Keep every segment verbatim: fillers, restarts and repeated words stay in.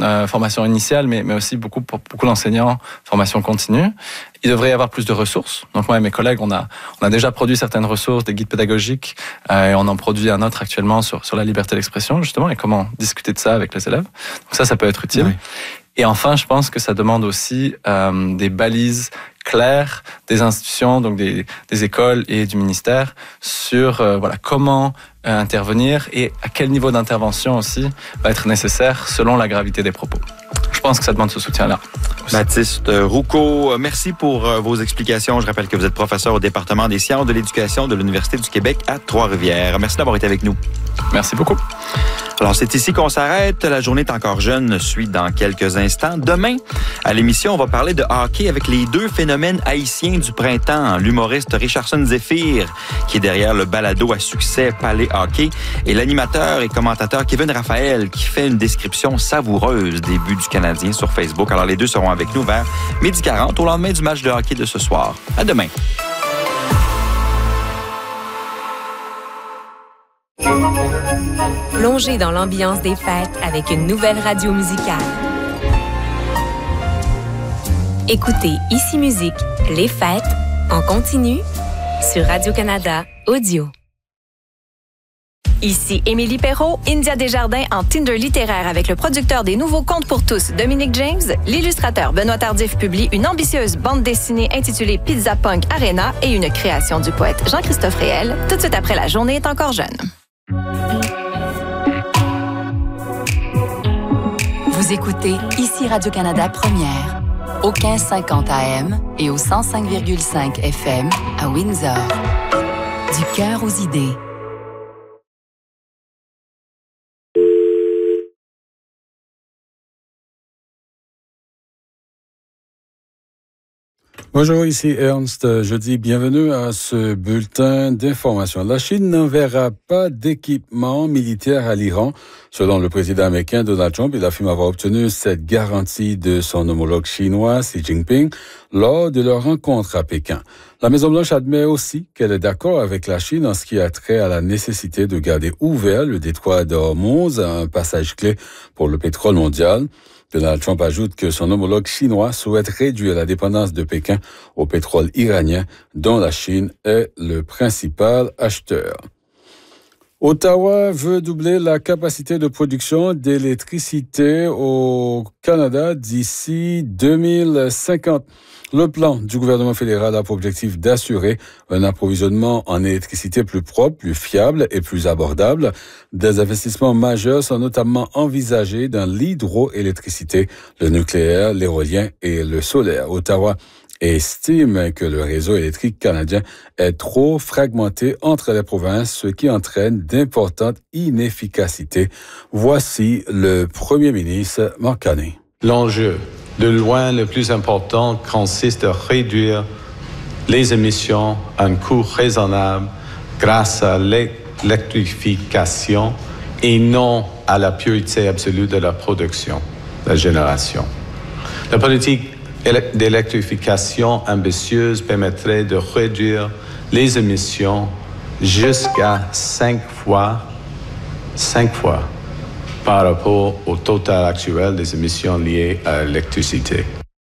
euh, formation initiale, mais, mais aussi beaucoup pour beaucoup d'enseignants, formation continue. Il devrait y avoir plus de ressources. Donc moi et mes collègues, on a, on a déjà produit certaines ressources, des guides pédagogiques, euh, et on en produit un autre actuellement sur, sur la liberté d'expression, justement, et comment discuter de ça avec les élèves. Donc ça, ça peut être utile. Oui. Et enfin, je pense que ça demande aussi euh, des balises claires des institutions, donc des, des écoles et du ministère, sur euh, voilà comment euh, intervenir et à quel niveau d'intervention aussi va être nécessaire selon la gravité des propos. Je pense que ça demande ce soutien-là. Baptiste Roucault, merci pour vos explications. Je rappelle que vous êtes professeur au département des sciences de l'éducation de l'Université du Québec à Trois-Rivières. Merci d'avoir été avec nous. Merci beaucoup. Alors, c'est ici qu'on s'arrête. La journée est encore jeune, suit dans quelques instants. Demain, à l'émission, on va parler de hockey avec les deux phénomènes haïtiens du printemps. L'humoriste Richardson Zephyr, qui est derrière le balado à succès Palais Hockey, et l'animateur et commentateur Kevin Raphaël, qui fait une description savoureuse des buts du Canadien sur Facebook. Alors, les deux seront avec nous vers midi quarante au lendemain du match de hockey de ce soir. À demain. Plongez dans l'ambiance des fêtes avec une nouvelle radio musicale. Écoutez Ici Musique, les fêtes, en continu, sur Radio-Canada Audio. Ici Émilie Perrault, India Desjardins en Tinder littéraire avec le producteur des Nouveaux Contes pour tous, Dominique James. L'illustrateur Benoît Tardif publie une ambitieuse bande dessinée intitulée Pizza Punk Arena et une création du poète Jean-Christophe Réel. Tout de suite après La journée est encore jeune. Vous écoutez Ici Radio-Canada Première, au quinze cinquante A M et au cent cinq virgule cinq F M à Windsor. Du cœur aux idées. Bonjour, ici Ernst. Je dis bienvenue à ce bulletin d'information. La Chine n'enverra pas d'équipement militaire à l'Iran. Selon le président américain Donald Trump, il affirme avoir obtenu cette garantie de son homologue chinois Xi Jinping lors de leur rencontre à Pékin. La Maison-Blanche admet aussi qu'elle est d'accord avec la Chine en ce qui a trait à la nécessité de garder ouvert le détroit d'Ormuz, un passage clé pour le pétrole mondial. Donald Trump ajoute que son homologue chinois souhaite réduire la dépendance de Pékin au pétrole iranien, dont la Chine est le principal acheteur. Ottawa veut doubler la capacité de production d'électricité au Canada d'ici deux mille cinquante. Le plan du gouvernement fédéral a pour objectif d'assurer un approvisionnement en électricité plus propre, plus fiable et plus abordable. Des investissements majeurs sont notamment envisagés dans l'hydroélectricité, le nucléaire, l'éolien et le solaire. Ottawa estime que le réseau électrique canadien est trop fragmenté entre les provinces, ce qui entraîne d'importantes inefficacités. Voici le premier ministre Mark Carney. L'enjeu de loin le plus important consiste à réduire les émissions à un coût raisonnable grâce à l'électrification et non à la pureté absolue de la production, la génération. La politique d'électrification ambitieuse permettrait de réduire les émissions jusqu'à cinq fois, cinq fois par rapport au total actuel des émissions liées à l'électricité.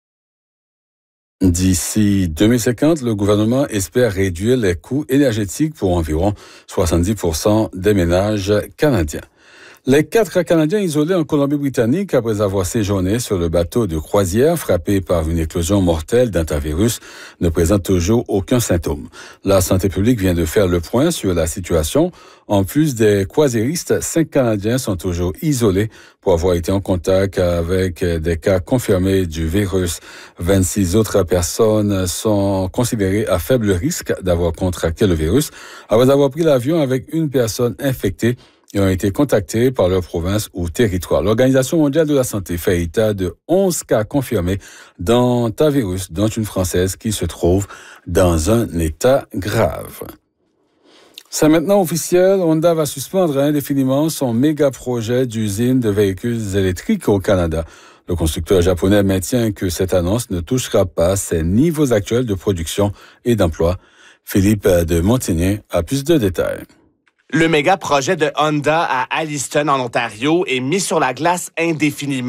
D'ici deux mille cinquante, le gouvernement espère réduire les coûts énergétiques pour environ soixante-dix pour cent des ménages canadiens. Les quatre Canadiens isolés en Colombie-Britannique après avoir séjourné sur le bateau de croisière frappé par une éclosion mortelle d'un virus ne présentent toujours aucun symptôme. La santé publique vient de faire le point sur la situation. En plus des croisiéristes, cinq Canadiens sont toujours isolés pour avoir été en contact avec des cas confirmés du virus. vingt-six autres personnes sont considérées à faible risque d'avoir contracté le virus après avoir pris l'avion avec une personne infectée et ont été contactés par leur province ou territoire. L'Organisation mondiale de la santé fait état de onze cas confirmés dans un virus, dont une Française qui se trouve dans un état grave. C'est maintenant officiel, Honda va suspendre indéfiniment son méga-projet d'usine de véhicules électriques au Canada. Le constructeur japonais maintient que cette annonce ne touchera pas ses niveaux actuels de production et d'emploi. Philippe de Montigny a plus de détails. Le méga projet de Honda à Alliston, en Ontario, est mis sur la glace indéfiniment.